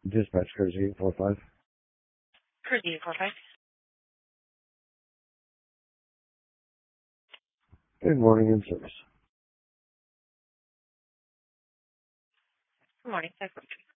Dispatch Cruise 845. Cruise 845. Good morning in service. Good morning.